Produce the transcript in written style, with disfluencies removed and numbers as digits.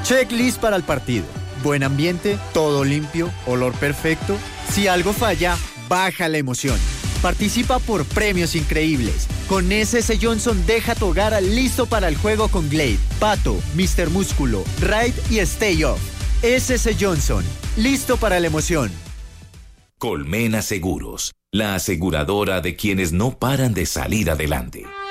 Checklist para el partido. Buen ambiente, todo limpio, olor perfecto. Si algo falla, baja la emoción. Participa por premios increíbles. Con SS Johnson deja tu hogar listo para el juego con Glade, Pato, Mr. Músculo, Raid y Stay Off. SS Johnson, listo para la emoción. Colmena Seguros, la aseguradora de quienes no paran de salir adelante.